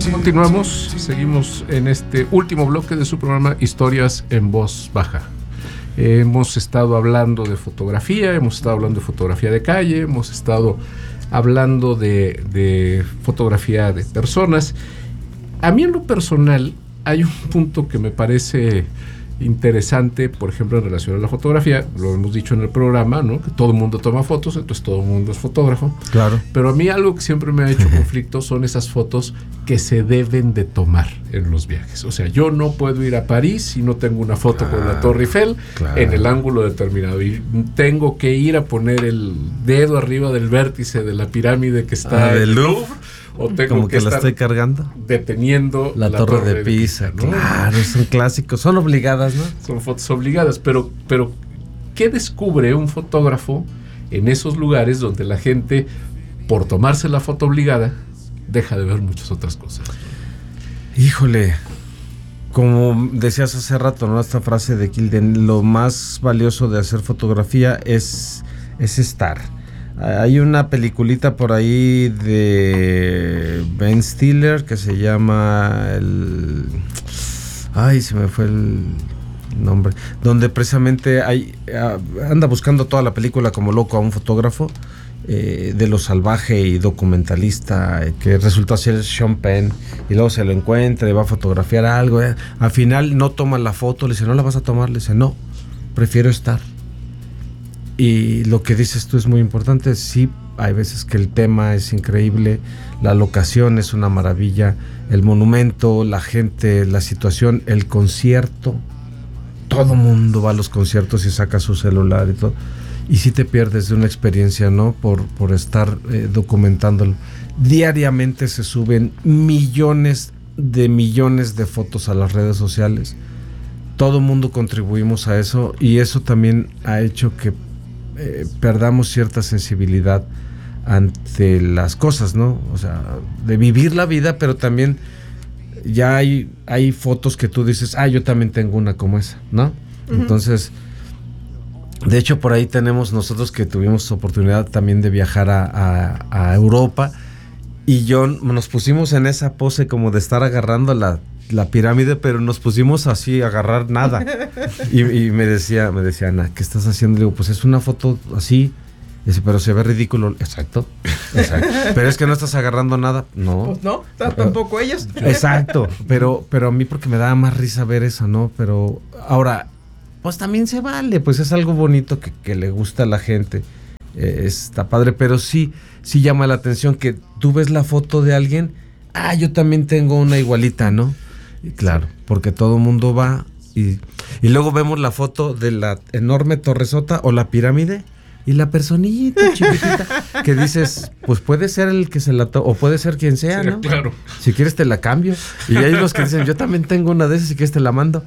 Continuamos, seguimos en este último bloque de su programa Historias en Voz Baja. Hemos estado hablando de fotografía, hemos estado hablando de fotografía de calle, hemos estado hablando de fotografía de personas. A mí en lo personal hay un punto que me parece interesante, por ejemplo, en relación a la fotografía. Lo hemos dicho en el programa, ¿no? Que todo el mundo toma fotos, entonces todo el mundo es fotógrafo. Claro. Pero a mí algo que siempre me ha hecho conflicto son esas fotos que se deben de tomar en los viajes. O sea, yo no puedo ir a París si no tengo una foto con la Torre Eiffel en el ángulo determinado. Y tengo que ir a poner el dedo arriba del vértice de la pirámide que está en el Louvre. O tengo como que la estar estoy cargando deteniendo la torre de Pisa, ¿no? Claro, es un clásico, son obligadas, ¿no? Son fotos obligadas, pero ¿qué descubre un fotógrafo en esos lugares donde la gente, por tomarse la foto obligada, deja de ver muchas otras cosas? Híjole, como decías hace rato, ¿no? Esta frase de Kilden, lo más valioso de hacer fotografía es estar. Hay una peliculita por ahí de Ben Stiller que se llama se me fue el nombre, donde precisamente anda buscando toda la película como loco a un fotógrafo de lo salvaje y documentalista que resultó ser Sean Penn, y luego se lo encuentra y va a fotografiar algo, al final no toma la foto, le dice, ¿no la vas a tomar? Le dice, no, prefiero estar. Y lo que dices tú es muy importante. Sí, hay veces que el tema es increíble, la locación es una maravilla, el monumento, la gente, la situación, el concierto. Todo mundo va a los conciertos y saca su celular y todo. Y sí te pierdes de una experiencia, ¿no? Por estar documentándolo. Diariamente se suben millones de fotos a las redes sociales. Todo mundo contribuimos a eso, y eso también ha hecho que perdamos cierta sensibilidad ante las cosas, ¿no? O sea, de vivir la vida, pero también ya hay fotos que tú dices, yo también tengo una como esa, ¿no? Uh-huh. Entonces, de hecho, por ahí tenemos nosotros que tuvimos oportunidad también de viajar a Europa, y nos pusimos en esa pose como de estar agarrando la pirámide, pero nos pusimos así a agarrar nada. Y me decía Ana, ¿qué estás haciendo? Le digo, pues es una foto así. Dice, pero se ve ridículo. Exacto. Pero es que no estás agarrando nada. No. Pues no, tampoco ellos. Exacto. Pero a mí porque me daba más risa ver eso, ¿no? Pero ahora, pues también se vale. Pues es algo bonito que le gusta a la gente. Está padre, pero sí llama la atención que tú ves la foto de alguien. Yo también tengo una igualita, ¿no? Y claro, porque todo el mundo va y luego vemos la foto de la enorme torresota o la pirámide y la personita chiquitita que dices, pues puede ser el que se la o puede ser quien sea, ¿no? Claro. Si quieres te la cambio. Y hay los que dicen, yo también tengo una de esas, si quieres te la mando.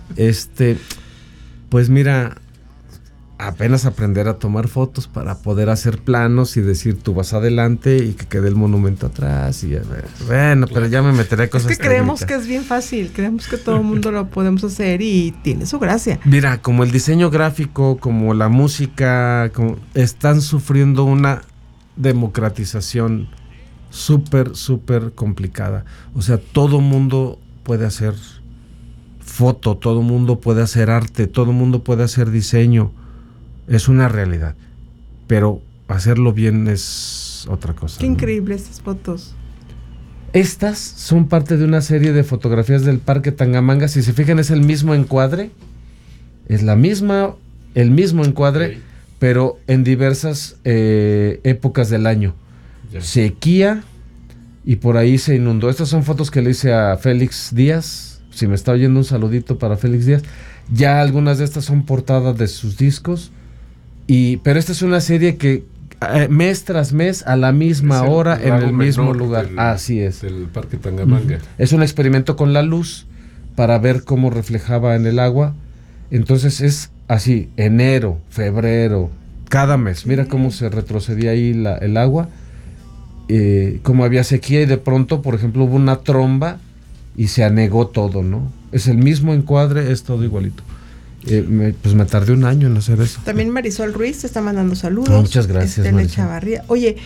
Pues mira, apenas aprender a tomar fotos para poder hacer planos y decir tú vas adelante y que quede el monumento atrás y bueno, pero ya me meteré cosas. Es que creemos que es bien fácil, creemos que todo el mundo lo podemos hacer y tiene su gracia. Mira, como el diseño gráfico, como la música, están sufriendo una democratización súper complicada. O sea, todo mundo puede hacer foto, todo mundo puede hacer arte, todo mundo puede hacer diseño. Es una realidad, pero hacerlo bien es otra cosa. Qué increíble estas fotos. Estas son parte de una serie de fotografías del Parque Tangamanga. Si se fijan, es el mismo encuadre. Es el mismo encuadre, sí, pero en diversas épocas del año. Ya. Sequía, y por ahí se inundó. Estas son fotos que le hice a Félix Díaz. Si me está oyendo, un saludito para Félix Díaz. Ya algunas de estas son portadas de sus discos. Pero esta es una serie que mes tras mes a la misma hora en el mismo lugar. Así es. El Parque Tangamanga. Es un experimento con la luz para ver cómo reflejaba en el agua. Entonces es así, enero, febrero, cada mes. Mira cómo se retrocedía ahí el agua. Como había sequía y de pronto, por ejemplo, hubo una tromba y se anegó todo, ¿no? Es el mismo encuadre, es todo igualito. Pues me tardé un año en hacer eso. También Marisol Ruiz te está mandando saludos. Muchas gracias, Estela Chavarría. Oye,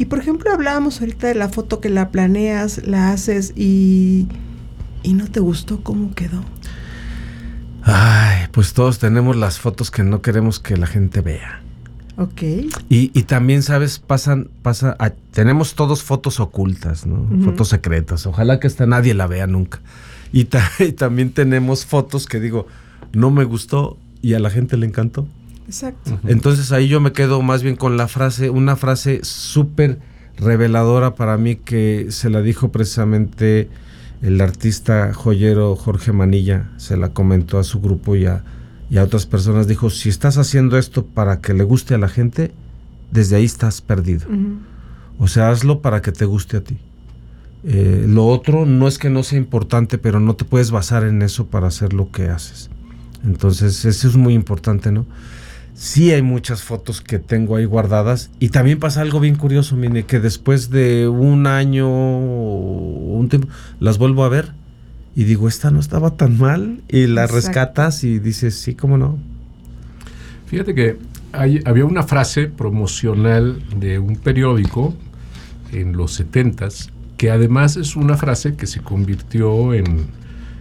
Y por ejemplo, hablábamos ahorita de la foto que la planeas, la haces y no te gustó cómo quedó. Ay, pues todos tenemos las fotos que no queremos que la gente vea. Ok. Y también, ¿sabes? Tenemos todos fotos ocultas, ¿no? Uh-huh. Fotos secretas. Ojalá que esta nadie la vea nunca. Y también tenemos fotos que digo, no me gustó y a la gente le encantó. Exacto. Uh-huh. Entonces ahí yo me quedo más bien con una frase súper reveladora para mí que se la dijo precisamente el artista joyero Jorge Manilla, se la comentó a su grupo y a otras personas. Dijo, si estás haciendo esto para que le guste a la gente, desde ahí estás perdido. Uh-huh. O sea, hazlo para que te guste a ti. Lo otro no es que no sea importante, pero no te puedes basar en eso para hacer lo que haces. Entonces, eso es muy importante, ¿no? Sí hay muchas fotos que tengo ahí guardadas y también pasa algo bien curioso, Mine, que después de un año o un tiempo las vuelvo a ver y digo, esta no estaba tan mal y la rescatas y dices, sí, cómo no. Fíjate que había una frase promocional de un periódico en los 70s que además es una frase que se convirtió en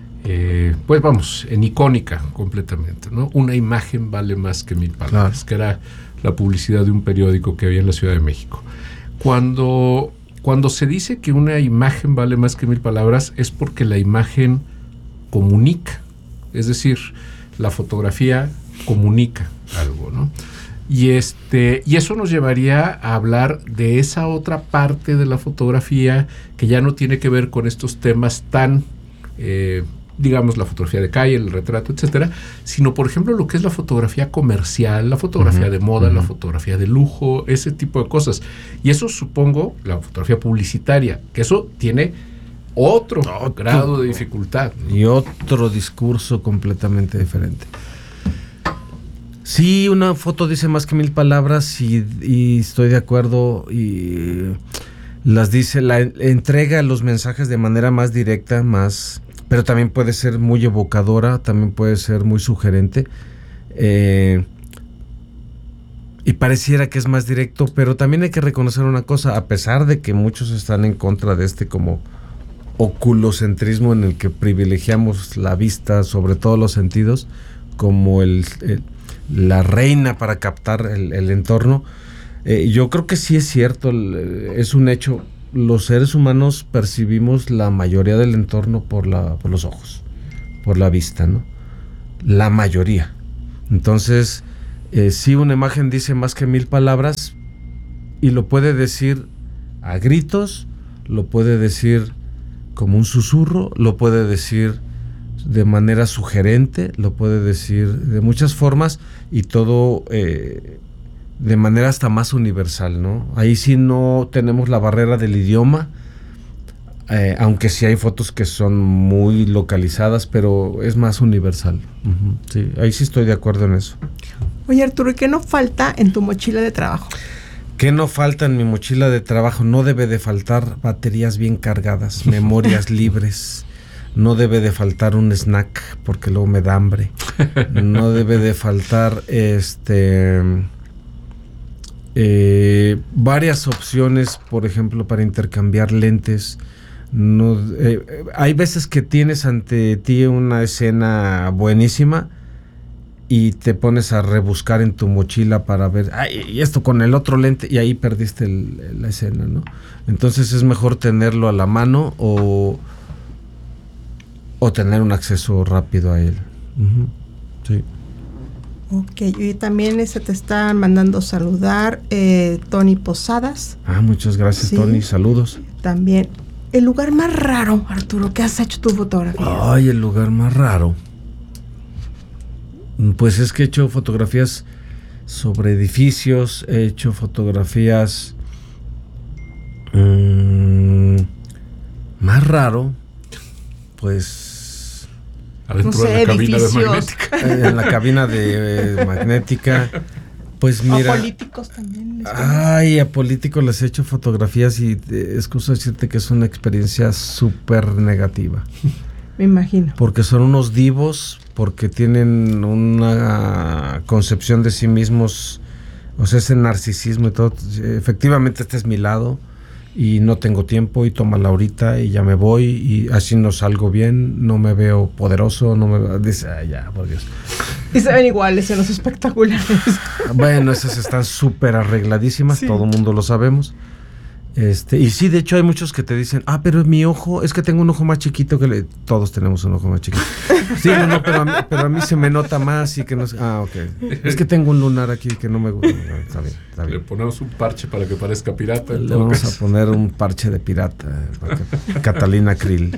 en icónica completamente, ¿no? Una imagen vale más que 1000 palabras, que era la publicidad de un periódico que había en la Ciudad de México. Cuando se dice que una imagen vale más que 1000 palabras es porque la imagen comunica, es decir, la fotografía comunica algo, ¿no? Y eso nos llevaría a hablar de esa otra parte de la fotografía que ya no tiene que ver con estos temas tan digamos, la fotografía de calle, el retrato, etcétera, sino, por ejemplo, lo que es la fotografía comercial, la fotografía de moda, la fotografía de lujo, ese tipo de cosas. Y eso, supongo, la fotografía publicitaria, que eso tiene otro grado de dificultad, ¿no? Y otro discurso completamente diferente. Sí, una foto dice más que 1000 palabras y estoy de acuerdo y las dice, entrega los mensajes de manera más directa, pero también puede ser muy evocadora, también puede ser muy sugerente. Y pareciera que es más directo, pero también hay que reconocer una cosa, a pesar de que muchos están en contra de este como oculocentrismo en el que privilegiamos la vista sobre todos los sentidos, como la reina para captar el entorno, yo creo que sí es cierto, es un hecho. Los seres humanos percibimos la mayoría del entorno por los ojos, por la vista, ¿no? La mayoría. Entonces, sí, una imagen dice más que 1000 palabras y lo puede decir a gritos, lo puede decir como un susurro, lo puede decir de manera sugerente, lo puede decir de muchas formas y todo de manera hasta más universal, ¿no? Ahí sí no tenemos la barrera del idioma, aunque sí hay fotos que son muy localizadas, pero es más universal. Uh-huh. Sí, ahí sí estoy de acuerdo en eso. Oye, Arturo, ¿y qué no falta en tu mochila de trabajo? ¿Qué no falta en mi mochila de trabajo? No debe de faltar baterías bien cargadas, memorias libres. No debe de faltar un snack, porque luego me da hambre. No debe de faltar varias opciones, por ejemplo, para intercambiar lentes. Hay veces que tienes ante ti una escena buenísima y te pones a rebuscar en tu mochila para ver, y esto con el otro lente, y ahí perdiste la escena, ¿no? Entonces es mejor tenerlo a la mano o tener un acceso rápido a él. Uh-huh. Sí. Ok, y también te están mandando saludar Tony Posadas. Muchas gracias, sí. Tony, saludos. También, el lugar más raro, Arturo, ¿qué has hecho tu fotografía? Ay, el lugar más raro. Pues es que he hecho fotografías sobre edificios, he hecho fotografías más raro, pues adentro de la cabina de magnética. En la cabina de magnética. Pues mira. A políticos también. A políticos les he hecho fotografías y es cosa decirte que es una experiencia súper negativa. Me imagino. Porque son unos divos, porque tienen una concepción de sí mismos, O sea, ese narcisismo y todo. Efectivamente, este es mi lado y no tengo tiempo y tómala ahorita y ya me voy y así no salgo bien, no me veo poderoso, no me dice, ay, ya, por Dios. Y se ven iguales en los espectaculares. Bueno, esas están súper arregladísimas, Sí. todo el mundo lo sabemos. Y sí, de hecho hay muchos que te dicen, pero mi ojo, es que tengo un ojo más chiquito que todos tenemos un ojo más chiquito. Sí, no, pero a mí se me nota más y que no sé. Ok. Es que tengo un lunar aquí que no me gusta. Está bien. Le ponemos un parche para que parezca pirata. Le vamos a poner un parche de pirata, Catalina Krill.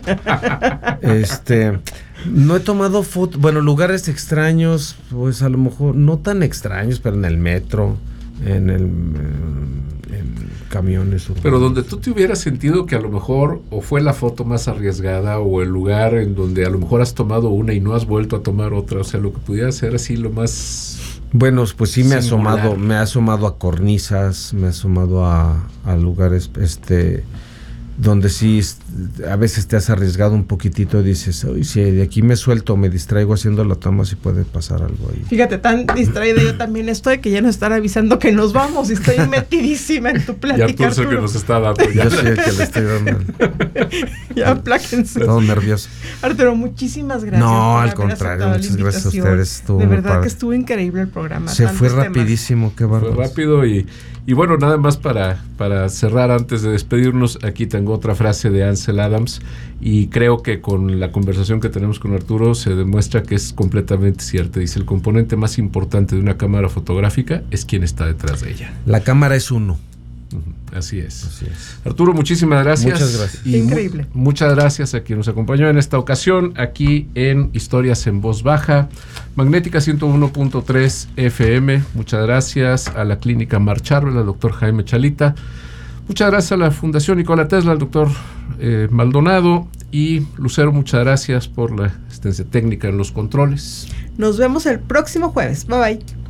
No he tomado fotos, bueno, lugares extraños, pues a lo mejor no tan extraños, pero en el metro, en camiones urbanos. Pero donde tú te hubieras sentido que a lo mejor o fue la foto más arriesgada o el lugar en donde a lo mejor has tomado una y no has vuelto a tomar otra, o sea, lo que pudiera ser así lo más... Bueno, pues sí me singular. he asomado a cornisas, me he asomado a lugares, donde sí a veces te has arriesgado un poquitito y dices, oye, si de aquí me suelto, me distraigo haciendo la toma, si puede pasar algo ahí. Fíjate, tan distraída yo también estoy que ya nos están avisando que nos vamos y estoy metidísima en tu plática. Ya tú es el que nos está dando. Yo soy el que le estoy dando. Ya apláquense. Todo nervioso. Arturo, muchísimas gracias. No, por al haber contrario, aceptado la muchas gracias a invitación. ustedes. Estuvo de muy verdad padre. que estuvo increíble el programa. Se fue tantos temas. rapidísimo, qué Fue bárbaro. rápido y bueno, nada más para cerrar antes de despedirnos, aquí tengo otra frase de Ansel Adams y creo que con la conversación que tenemos con Arturo se demuestra que es completamente cierta. Dice, el componente más importante de una cámara fotográfica es quien está detrás de ella. La cámara es uno. Así es. Así es. Arturo, muchísimas gracias. Muchas gracias. Y Increíble. muchas gracias a quien nos acompañó en esta ocasión aquí en Historias en Voz Baja, Magnética 101.3 FM. Muchas gracias a la Clínica Mar Charbel, al doctor Jaime Chalita. Muchas gracias a la Fundación Nikola Tesla, al doctor Maldonado. Y Lucero, muchas gracias por la asistencia técnica en los controles. Nos vemos el próximo jueves. Bye bye.